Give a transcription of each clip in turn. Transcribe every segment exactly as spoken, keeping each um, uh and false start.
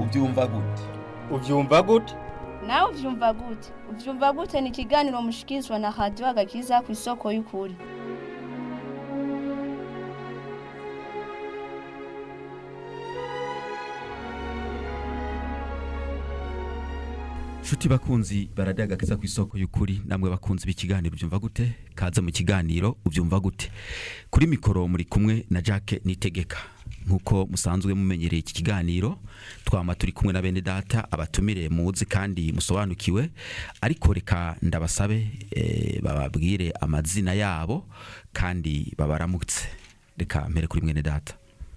ubyumva gute uvyumva gute nawe uvyumva gute uvyumva gute ni ikiganiro mushikizwa na radio agakiza ku isoko y'ukuri. Shuti bakunzi baradiye agakiza ku isoko y'ukuri, namwe bakunzi b'ikiganiro ubyumva gute, kaza mu kiganiro ubyumva gute. Kuri mikoro muri kumwe na Jacques Nitegeka. Nkuko musanzwe mumenyereye iki kiganiro, twama turi kumwe na bene data abatumire muzi kandi musobanukiwe, ariko reka ndabasabe e, bababwire amazina yabo kandi babaramutse. Reka mpere kuri mwene data.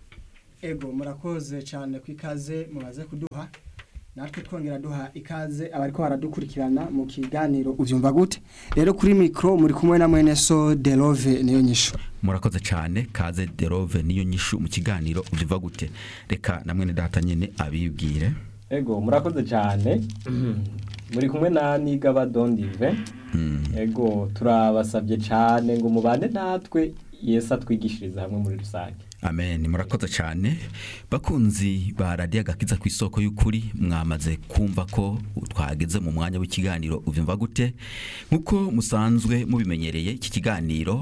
Ego murakoze cyane kwikaze mubaze kuduha. Natwe twongera duha ikaze abariko baradukurikirana mu kiganiro uvyumva gute. Rero kuri micro muri kumwe na mwene so Delove niyo nyishu. Murakoze cyane, kaze Delove niyo nyishu mu kiganiro uvyumva gute. Reka na mwene data nyene abibwire. Ego murakoze cyane. Muri kumwe na Nigaba Dondive. Mm. Ego turabasabye cyane ngo mubane natwe Yesu atwigishiriza hamwe muri rusange. Amen. Murakoze cyane bakunzi ba radio agakiza ku isoko y'ukuri, mwamaze kumva ko twageze mu mwanya w'ikiganiro uvyumva gute. Nkuko musanzwe mubimenyereye iki kiganiro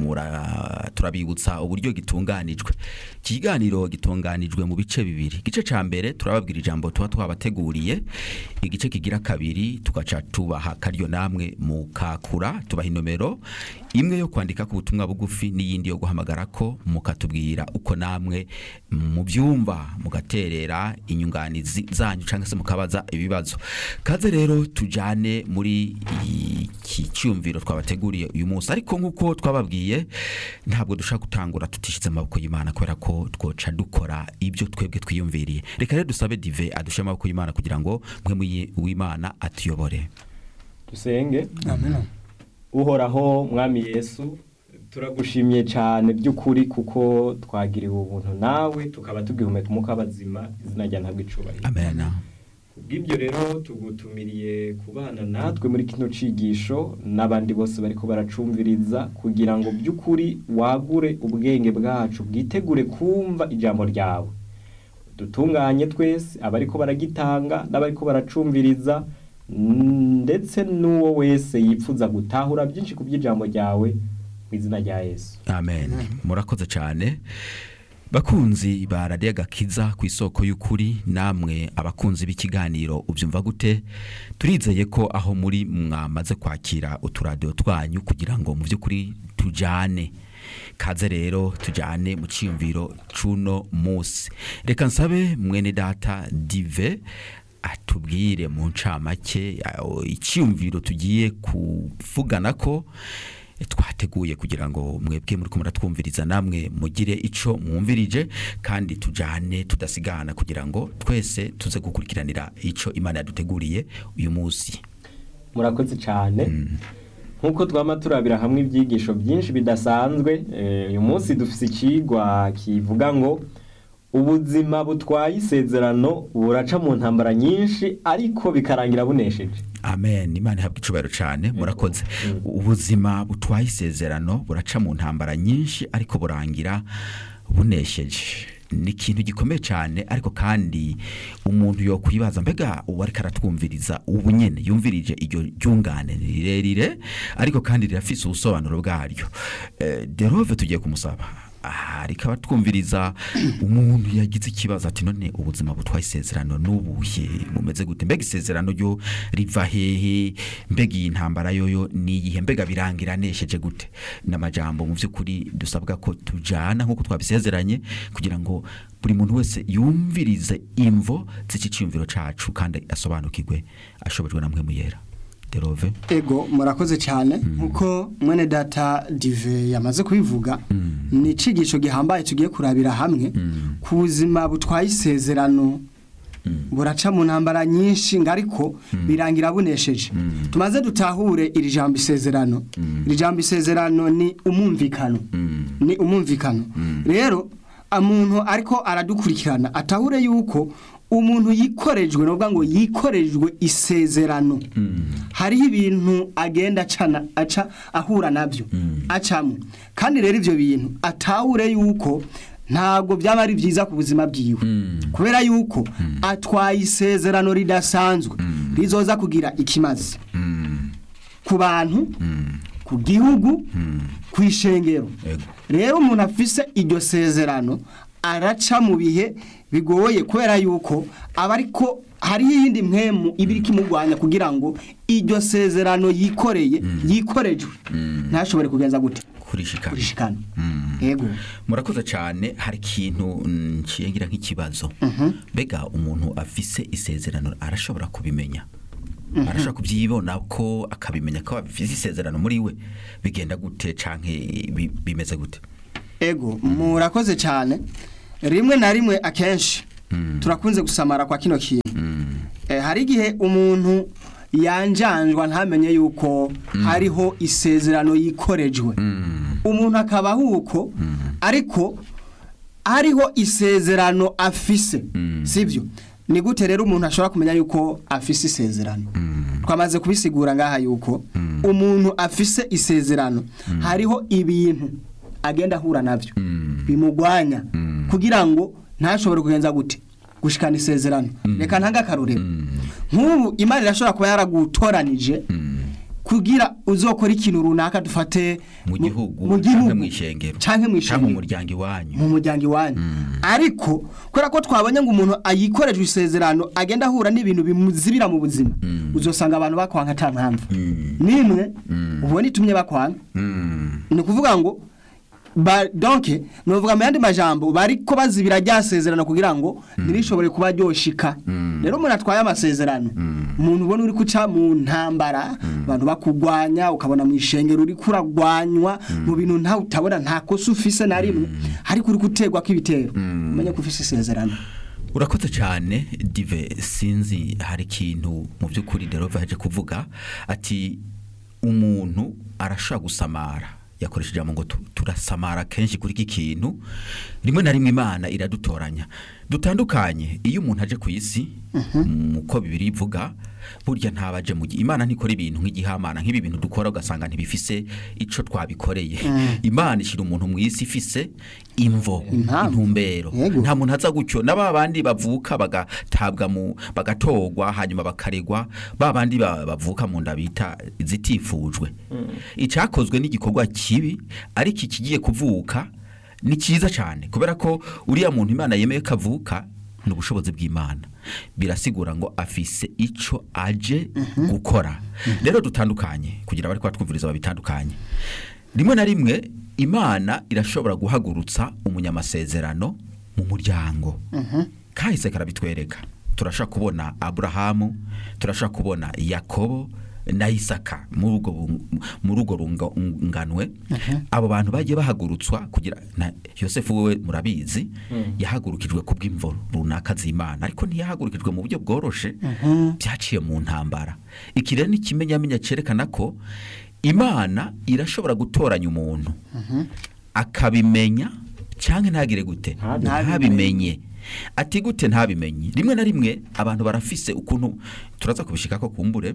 turabibutsa uburyo gitunganijwe. Iki kiganiro gitunganijwe mu bice bibiri. Igice ca mbere turababwira ijambo tuba twabateguriye, igice kigira kabiri tugaca tubaha karyo namwe mu kakura, tubaha inomero imwe yo kwandika ku butumwa bugufi n'iyindi yo guhamagara ko mukatubwira uko namwe mu byumva mugaterera inyunganizi zanyu cyangwa se mukabaza ibibazo. Kaze rero tujane muri iki cyumviro twabateguriye uyu munsi, ariko nkuko twababwiye ntabwo dushaka gutangura tutishize amaboko y'Imana kubera ko twoca dukora ibyo twebwe twiyumviriye. Reka rero dusabe Dive adushe amaboko y'Imana kugira ngo mwe w'Imana atuyobore. Dusenge. Amen. Uhoraho mwami Yesu, turagushimye cyane by'ukuri kuko twagiriwe ubuntu nawe tukaba tugihumeka umuka bazima, izina rya ntabwo icubahiro. Amen. Kubw'ibyo rero tugutumiriye kubana natwe muri kino cigisho n'abandi bose bariko baracumviriza, kugira ngo by'ukuri wagure ubwenge bwacu bwitegure kumva ijambo ryawe. Dutunganye twese abariko baragitanga n'abariko baracumviriza, ndetse n'uwo wese yipfuza gutahura byinshi ku by'ijambo ryawe mu izina rya Yesu. Amen. Murakoze cyane bakunzi ba radio agakiza ku isoko y'ukuri, namwe abakunzi b'ikiganiro ubyumva gute. Turizeye ko aho muri mwamaze kwakira uturadio twanyu kugira ngo mu by'ukuri tujane. Kaze rero tujane mu cyumviro cuno musi. Reka nsabe mwene data Dive atubwire mu ncamake icyumviro tugiye kuvugana ko twateguye kugira ngo mwebwe muri kumara twumviriza namwe mugire ico mwumvirije, kandi tujane tudasigana kugira ngo twese tuze gukurikiranira ico Imana yaduteguriye uyu munsi. Murakoze cyane. Mm. Nkuko twama turabira hamwe ibyigisho byinshi bidasanzwe, uyu munsi dufise ikigwa kivuga ngo ubuzima butwaye isezerano buraca mu ntambara nyinshi ariko bikarangira bunesheje. Amen. Imana ihabwe icubahiro cyane. Murakoze. Mm. Ubuzima butwaye isezerano buraca mu ntambara nyinshi ariko burangira bunesheje. Ni ikintu gikomeye cyane, ariko kandi umuntu yo kwibaza mbega uwo ari karatwumviriza ubu nyene yumvirije iryo ryungane rirerire ariko kandi rirafise ubusobanuro bwaryo. Eh, Delove tugiye kumusaba ariko abatwumviriza umuntu yagize ikibazo ati none ubuzima butwaye isezerano n'ubuhe mumeze gute, mbega isezerano ryo riva hehe, mbega intambara yoyo ni iyihe, mbega birangira nesheje gute. N'amajambo mu by'ukuri dusabwa ko tujana nkuko twabisezeranye kugira ngo buri muntu wese yumvirize imvo z'ikiciyumviro cacu kandi asobanukirwe ashobojwe na mwe muyera. Delove. Ego murakoze cyane. Mm. Nkuko mwene data Dive yamaze kubivuga, mm. ni icigisho gihambaye tugiye kurabira hamwe. Mm. Ku buzima butwaye isezerano, mm. buraca mu ntambara nyinshi ngariko mm. birangira bunesheje. Mm. Tumaze dutahure iri jambo isezerano. Mm. Iri jambo isezerano ni umumvikano. Mm. Ni umumvikano. Mm. Rero umuntu ariko aradukurikirana atahure yuko umuntu yikorejwe no ngo yikorejwe isezerano. Mm. Hariho ibintu agenda cana aca ahura navyo. Mm. Acamo kandi rero ivyo bintu atahure yuko ntabwo byaba ari byiza ku buzima bwiwe kubera yuko atwaye isezerano ridasanzwe rizoza kugira ikimazi ku bantu ku gihugu ku ishengero. Rero umuntu afise iryo sezerano araca mu bihe bigoye kubera yuko aba ariko hari iyindi mpemu ibiri kimugwanya kugira ngo iryo sezerano yikoreye yikorejwe ntashobore kugenza gute kurishikana kurishikana. Yego murakoze cyane. Hari ikintu nshingira nk'ikibazo, mbega umuntu afise isezerano arashobora kubimenya, arashobora kubyibona ko akabimenya ko afise isezerano muri we, bigenda gute canke bimeze gute? Ego murakoze cyane. Rimwe na rimwe akenshi turakunze gusamara kwa kino kintu. Hari igihe umuntu yanjanjwa ntamenye yuko hariho isezerano yikorejwe, umuntu akaba huko ariko hariho isezerano afise, sivyo? Ni gute rero umuntu ashobora kumenya yuko afise isezerano? Twamaze kubisigura ngaha yuko umuntu afise isezerano hariho ibintu agenda ahura navyo bimugwanya kugira ngo ntashobore kugenza gute gushikana isezerano. Reka ntanga akarorero. Nk'ubu Imana irashobora kuba yaragutoranije kugira uzokora ikintu runaka, dufate mu gihugu mu gihugu mu ishengero canke mu ishengero mu muryango iwanyu mu muryango iwanyu ariko kubera ko twabonye ngo umuntu ayikorejwe isezerano agenda ahura n'ibintu bimuzibira mu buzima, uzosanga abantu bakwanga ta mpamvu nimwe ubone itumye bakwanga. Ni kuvuga ngo ba donc novuga mu yandi majambo bariko bazibira ryasezerano kugira ngo nirishobore kuba ryoshika. Rero umuntu atwaye amasezerano, umuntu ubona uri kuca mu ntambara, abantu bakugwanya, ukabona mu ishengero uri kuragwanywa mu bintu nta utabona nta kosa ufise na rimwe, ariko uri gutegwa kw'ibitero, umenye ko ufise isezerano. Urakoze cyane Dive. Sinzi hari ikintu mu by'ukuri Derova yaje kuvuga ati umuntu arashaka gusamara, yakoresheje ijambo ngo turasamara kenshi kuri iki kintu. Rimwe na rimwe Imana iradutoranya dutandukanye. Iyo umuntu aje ku isi uko Bibiri ivuga, burya ntabaje mu Imana ntikora ibintu nk'igihamana nk'ibi bintu dukora ugasanga ntibifise ico twabikoreye. Imana ishira umuntu mu isi ifise imvo intumbero. Nta muntu aza gutyo naba bandi bavuka bagatabwa mu bagatogwa hanyuma bakaregwa, ba bandi bavuka mu ndabita zitifujwe. Icakozwe n'igikorwa kibi ariko ikigiye kuvuka ni cyiza cyane kubera ko uriya muntu Imana yemeye kavuka n'ubushobozi bw'Imana, birasigura ngo afise ico aje gukora. Rero dutandukanye kugira bari kwatwumviriza babitandukanye. Rimwe na rimwe Imana irashobora guhagurutsa umunyamasezerano mu muryango. Kahise karabitwereka. Turashaka kubona Abrahamu, turashaka kubona Yakobo na Isaka mu rugo mu rugo runganwe. Abo bantu bagiye bahagurutswa kugira na Yosefu we murabizi yahagurukijwe kubw'imvo runaka z'Imana, ariko ntiyahagurukijwe mu buryo bworoshe, byaciye mu ntambara. Iki rero ni kimenyamenya cerekana ko Imana irashobora gutoranya umuntu akabimenya canke ntagire gute ntabimenye. Ati gute ntabimenye? Rimwe na rimwe abantu barafise ukuntu turaza kubishika ko kumbure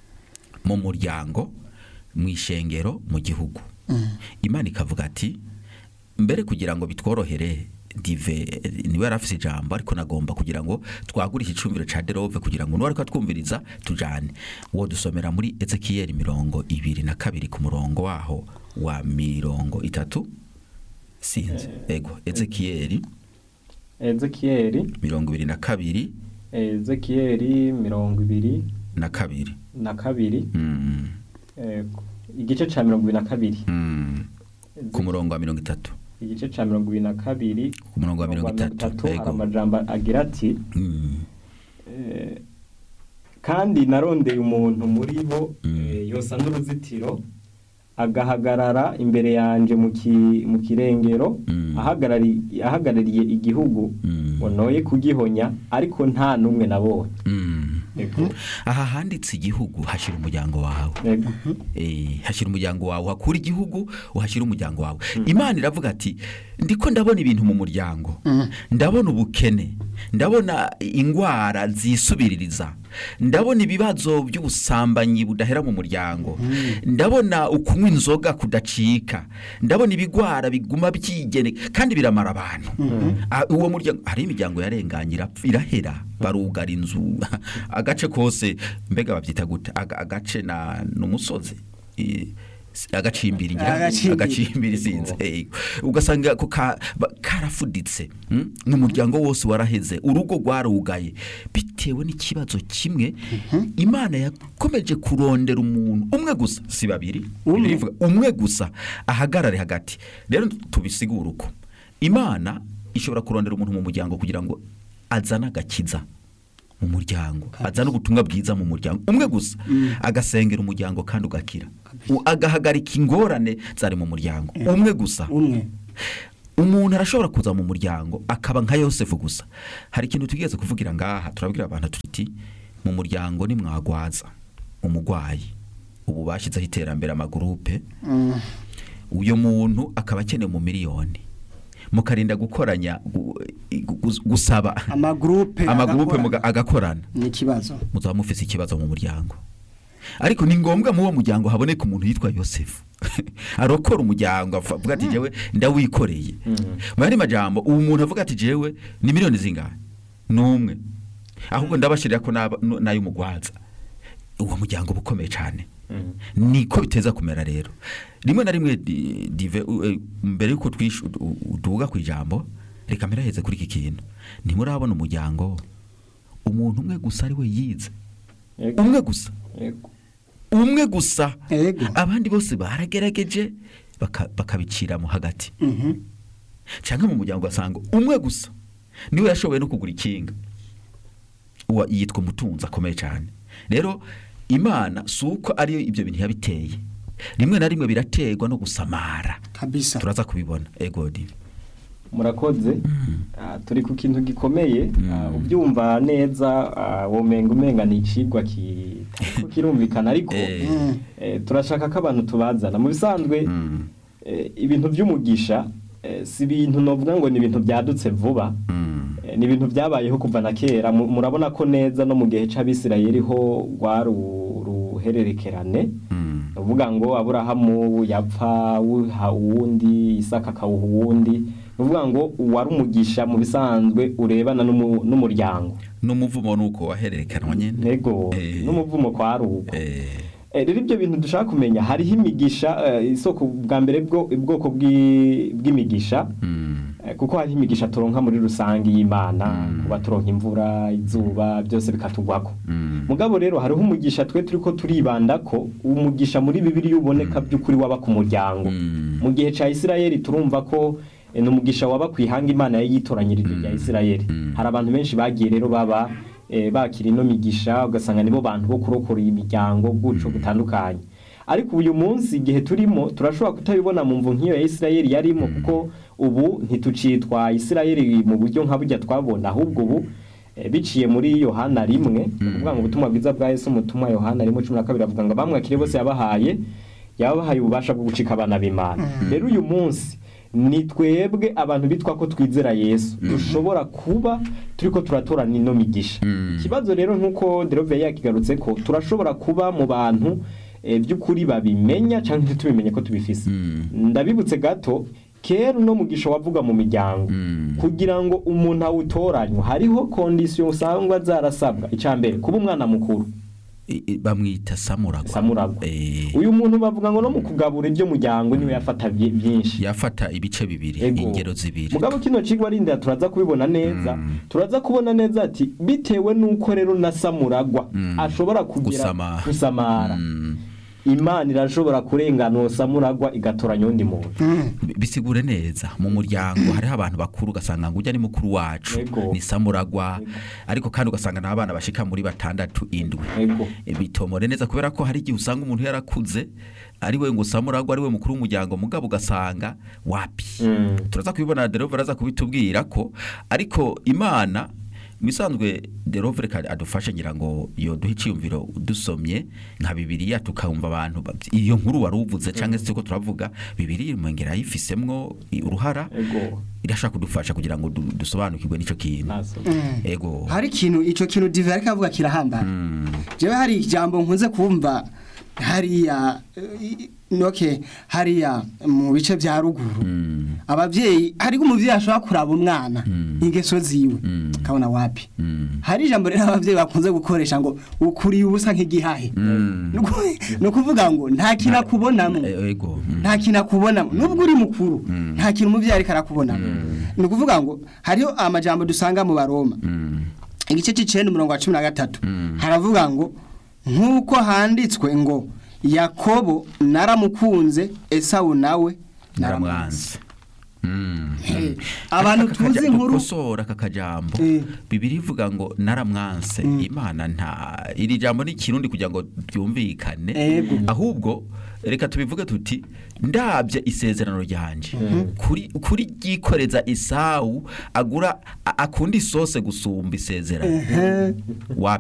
mu muryango, mu ishengero, mu gihugu. Imana ikavuga ati mbere kugira ngo bitworohere Dive niwe yarafise ijambo, ariko nagomba kugira ngo twagura iki cumviro ca Derove kugira ngo n'uwari kwatwumviriza tujane. Wo dusomera muri Ezekiel mirongo ibiri na kabiri ku murongo waho wa mirongo itatu. Sinzi ego Ezekiel Ezekiel mirongo ibiri na kabiri Ezekiel mirongo ibiri na kabiri na kabiri mm. eh, igice ca mirongo ibiri na kabiri mm. ku murongo wa mirongo itatu, igice ca mirongo ibiri na kabiri ku murongo wa mirongo itatu. Ego amajambo agira ati mm. eh, kandi narondeye umuntu muri bo mm. eh, yosa n'uruzitiro agahagarara imbere yanje mu mu kirengero mm. ahagarariye ahagarariye igihugu mm. onoye kugihonya, ariko nta numwe nabonye. mm. Aha handitse igihugu hashira umuryango wawe. Eh hashira umuryango wawe, hakura igihugu uhashira umuryango wawe. Imana iravuga ati ndiko ndabona ibintu mu muryango, ndabona ubukene, ndabona ingwara zisubiririza, ndabona ibibazo by'ubusambanyi budahera mu muryango, ndabona ukunywa inzoga kudacika, ndabona ibigwara biguma byigene kandi biramara abantu. Ah, uwo muryango hari imiryango yarenganyira irahera, barugara inzu agace kose, mbega babyita gute, Aga- agace na n'umusozi I- agacimbiri ngira Agacimbiri. agacimbiri sinze eh, ugasanga ko ka- ba- karafuditse mm? n'umuryango wose waraheze, urugo rwarugaye bitewe n'ikibazo kimwe. Imana yakomeje kurondera umuntu umwe gusa, si babiri, Umwe. Bibiliya ivuga umwe gusa ahagarare hagati. Rero tubisigura uko Imana ishobora kurondera umuntu mu muryango kugira ngo azane agakiza mu muryango, azana ubutumwa bwiza mu muryango umwe gusa, agasengera umuryango kandi ugakira, U- agahagarika ingorane zari mu muryango umwe gusa. umwe Umuntu arashobora kuza mu muryango akaba nka Yosefu gusa. Hari ikintu tugeze kuvugira ngaha, turabwira abantu tuti mu muryango ni mwagwaza umugwayi, ubu bashyizeho iterambere amagurupe, Mm. uyo muntu akaba akeneye mu miliyoni, mukarinda gukoranya gu- gu- gusaba amagrupe amagurupe agakorana. muga- agakorana, ni ikibazo. muzaba mufise ikibazo mu muryango. Ariko ni ngombwa mu wo muryango haboneka umuntu yitwa Yosefu arokora umuryango, avuga ati jewe ndawikoreye. Mu yandi majambo, uwo muntu avuga ati jewe ni miliyoni zingahe n'umwe, ahubwo ndabashirira ko naba- n- n'ay'umugwaza, uwo muryango bukomeye cyane. Niko biteza kumera rero. Rimwe na rimwe di- dive u- e, mbere yuko twishu u- duhuga ku ijambo, reka mperaheze kuri iki kintu. Ntimurabona umuryango umuntu umwe gusa ari we yize, Yego. umwe gusa Yego. umwe gusa, Yego. abandi bose baragerageje baka- bakabiciramo hagati. Mhm. Cyangwa mu muryango ugasanga umwe gusa niwe yashoboye no kugura ikinga, uwa yitwa umutunzi akomeye cyane. Rero Imana si uko ariyo ibyo bintu yabiteye, rimwe na rimwe biraterwa no gusamara, kabisa. turaza kubibona. Ego Dive. Murakoze. Ah, turi ku kintu gikomeye. Ah, ubyumva neza, ah, womenga umenga ni icigwa kitariko kirumvikana, ariko Eh. Mm. eh, turashaka ko abantu tubazana mu bisanzwe. Mm. eh, ibintu by'umugisha eh, si ibintu novuga ngo ni ibintu byadutse vuba. Mm. Eh, ni ibintu byabayeho kuva na kera. Mu- murabona ko neza no mu gihe c'Abisirayeli ho rwari uruhererekerane, Mm. uvuga ngo Aburahamu yapfa wuha uwundi, Isaka akawuha uwundi, uvuga ngo uwari umugisha mu bisanzwe urebana n'umu- n'umuryango. N'umuvumo nuko wahererekanwa nyene. Nego Eh. n'umuvumo kwa ruko. Eh. Eh, rero ibyo bintu dushaka kumenya, hariho imigisha, eh, isoko bwa mbere bwo ubwoko bw'i- bw'imigisha. Mm. Eh, kuko hariho imigisha turonka muri rusange y'Imana, Mm. kuba turonka imvura, izuba, byose bikatugwako. Mm. Mugabo rero hariho umugisha twe turiko turibanda ko umugisha muri Bibiliya uboneka by'ukuri waba ku muryango. Mm. Mu gihe ca Isirayeli turumva ko eh, n'umugisha waba kwihanga Imana yari yitoranyirije rya Isirayeli. Mm. Hari abantu benshi bagiye rero baba eh, bakira ino migisha, ugasanga nibo bantu bo kurokora imiryango guco gutandukanye. Ariko uyu munsi igihe turimo turashobora kutabibona mu mvu nk'iyo ya Isirayeli yarimo, kuko ubu ntitucitwa Isirayeli mu buryo nka burya twabona, ahubwo ubu eh, biciye muri Yohana rimwe, uvuga ngo ubutumwa bwiza bwa Yesu, umutumwa Yohana rimwe cumi na kabiri avuga ngo abamwakire bose yabahaye yabahaye ububasha bwo gucika abana b'Imana. Rero uyu munsi ni twebwe abantu bitwa ko twizera Yesu dushobora kuba turiko turatorana ino migisha. Mm. Ikibazo rero nk'uko Derove yakigarutse ko turashobora kuba mu bantu eh, by'ukuri babimenya cyangwa ntitubimenye ko tubifise. Mm. Ndabibutse gato, kera uno mugisha wavuga mu miryango, Mm. kugira ngo umuntu awutoranywe hariho kondisiyo usangwa zarasabwa. Icya mbere, kuba umwana mukuru, I- i- bamwita samuragwa. samuragwa. Eh. Uyu muntu bavuga ngo no mu kugabura ibyo muryango niwe yafata byi- byinshi. Yafata ibice bibiri, Ego. ingero zibiri. Mugabo kino cigwa rindira turaza kubibona neza. Turaza kubona neza ati bitewe nuko rero na samuragwa Mm. ashobora kugira Gusamara. gusamara. Mm. Imana irashobora kurengana samuragwa igatoranya undi muntu. Bi- bisigure neza mu muryango hariho abantu bakuru ugasanga ngo ujya ni mukuru wacu Ego. ni samuragwa, ariko kandi ugasanga n'abana bashika muri batandatu indwi. Ego. E, bitomore neza kubera ko hari igihe usanga umuntu yarakuze ari we ngo samuragwa ari we mukuru w'umuryango, mugabo ugasanga wapi. Mm. Turaza kubibona, Derove araza kubitubwira ko ariko Imana misanzwe de rovre ka adufashe ngira ngo yo duhe iciyumviro dusomye nka Bibiliya tukumva abantu bavy- iyo nkuru waruvuze canke se ko turavuga Bibiliya mwengera yifisemwo uruhara ego irashaka kudufasha kugira ngo du- dusobanukirwe n'ico kintu naso ego hari ikintu ico kintu dive ariko avuga kirahambara jewe hari ijambo nkunze kumva hariya eh, noke hariya mu bice bya ruguru abavyeyi hari umuvyeyi ashobora kuraba umwana ingeso ziwe kabona wapi hari ijambo rero abavyeyi bakunze gukoresha ngo ukuriye ubusa nk'igihahe no kuvuga ngo nta kina kubonamo E- ego mm. nta kintu akubonamo nubwo uri mukuru nta kintu umuvyeyi ariko arakubonamo ni ukuvuga ngo hariho amajambo dusanga mu Baroma igice c'icenda umurongo wa cumi na gatatu haravuga ngo nk'uko handitswe ngo Yakobo naramukunze Esawu nawe naramwanze Mm. Eh, abantu Aka kaja- tuzi inkuru dukosora aka kajambo Eh. Bibiliya ivuga ngo naramwanse Imana nta iri jambo ni kirundi kugira ngo byumvikane Ego. ahubwo reka tubivuge tuti ndabye isezerano ryanje kuri kuri gikoreza Esawu agura a- akunda isose gusumba isezerano wapi